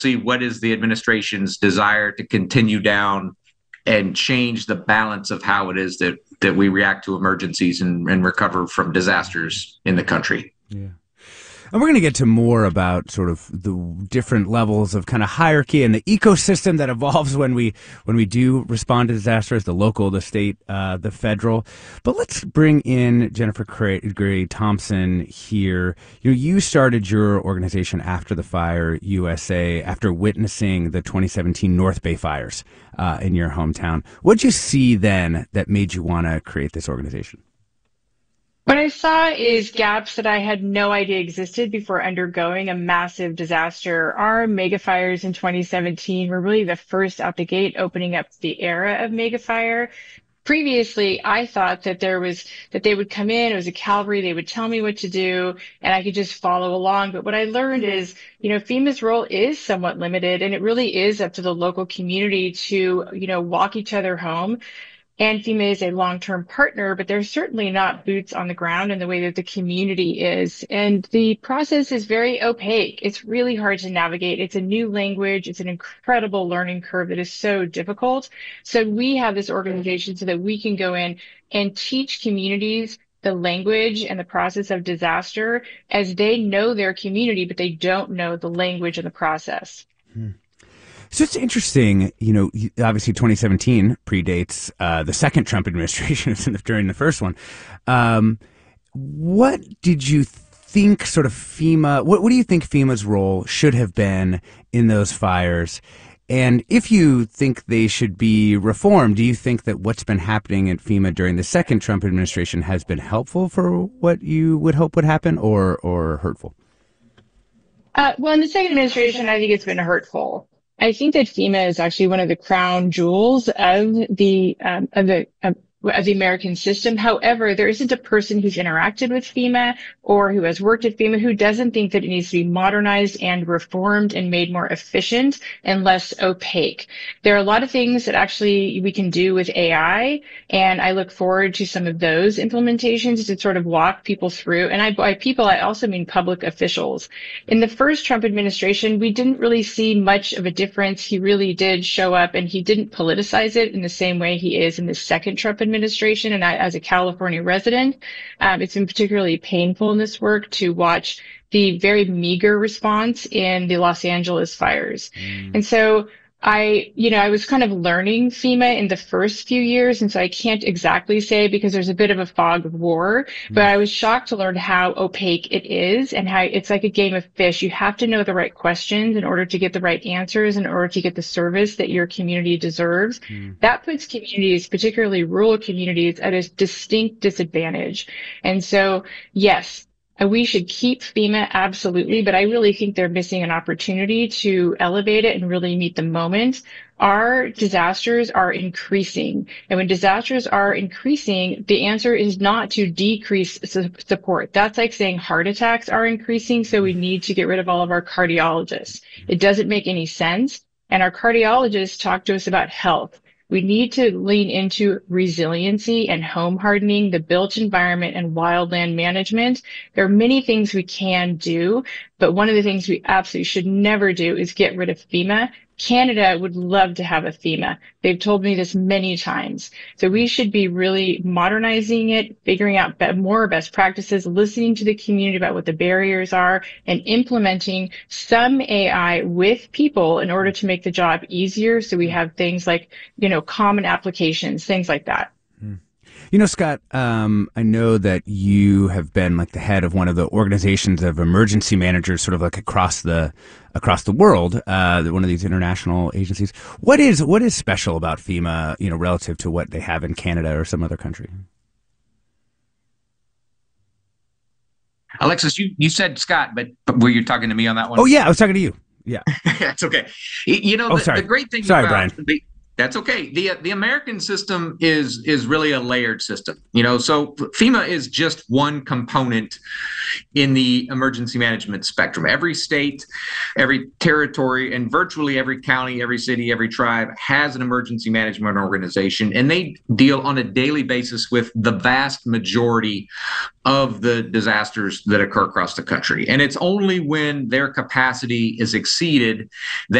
see what is the administration's desire to continue down and change the balance of how it is that we react to emergencies and recover from disasters in the country. Yeah. And we're going to get to more about sort of the different levels of kind of hierarchy and the ecosystem that evolves when we do respond to disasters, the local, the state, the federal. But let's bring in Jennifer Gray Thompson here. You started your organization After the Fire USA after witnessing the 2017 North Bay fires in your hometown. What did you see then that made you want to create this organization? What I saw is gaps that I had no idea existed before undergoing a massive disaster. Our mega fires in 2017 were really the first out the gate, opening up the era of mega fire. Previously, I thought that they would come in, it was a cavalry, they would tell me what to do, and I could just follow along. But what I learned is, FEMA's role is somewhat limited, and it really is up to the local community to, walk each other home. And FEMA is a long-term partner, but they're certainly not boots on the ground in the way that the community is. And the process is very opaque. It's really hard to navigate. It's a new language. It's an incredible learning curve that is so difficult. So we have this organization so that we can go in and teach communities the language and the process of disaster as they know their community, but they don't know the language and the process. So it's interesting, obviously 2017 predates the second Trump administration during the first one. What did you think sort of FEMA, what do you think FEMA's role should have been in those fires? And if you think they should be reformed, do you think that what's been happening at FEMA during the second Trump administration has been helpful for what you would hope would happen or hurtful? Well, in the second administration, I think it's been hurtful. I think that FEMA is actually one of the crown jewels of the American system. However, there isn't a person who's interacted with FEMA or who has worked at FEMA who doesn't think that it needs to be modernized and reformed and made more efficient and less opaque. There are a lot of things that actually we can do with AI, and I look forward to some of those implementations to sort of walk people through. And by people, I also mean public officials. In the first Trump administration, we didn't really see much of a difference. He really did show up and he didn't politicize it in the same way he is in the second Trump administration. And I, as a California resident, it's been particularly painful in this work to watch the very meager response in the Los Angeles fires. And so I was kind of learning FEMA in the first few years, and so I can't exactly say because there's a bit of a fog of war, but I was shocked to learn how opaque it is and how it's like a game of fish. You have to know the right questions in order to get the right answers, in order to get the service that your community deserves. That puts communities, particularly rural communities, at a distinct disadvantage. And so, yes, we should keep FEMA, absolutely, but I really think they're missing an opportunity to elevate it and really meet the moment. Our disasters are increasing. And when disasters are increasing, the answer is not to decrease support. That's like saying heart attacks are increasing, so we need to get rid of all of our cardiologists. It doesn't make any sense. And our cardiologists talk to us about health. We need to lean into resiliency and home hardening, the built environment and wildland management. There are many things we can do, but one of the things we absolutely should never do is get rid of FEMA. Canada would love to have a FEMA. They've told me this many times. So we should be really modernizing it, figuring out more best practices, listening to the community about what the barriers are, and implementing some AI with people in order to make the job easier. So we have things like, common applications, things like that. Scott, I know that you have been like the head of one of the organizations of emergency managers, sort of like across the world, one of these international agencies. What is special about FEMA, relative to what they have in Canada or some other country? Alexis, you said Scott, but were you talking to me on that one? Oh yeah, I was talking to you. Yeah, that's okay. Sorry. The great thing. Sorry, about Brian. That's okay. The American system is really a layered system. So FEMA is just one component in the emergency management spectrum. Every state, every territory, and virtually every county, every city, every tribe has an emergency management organization, and they deal on a daily basis with the vast majority of the disasters that occur across the country. And it's only when their capacity is exceeded that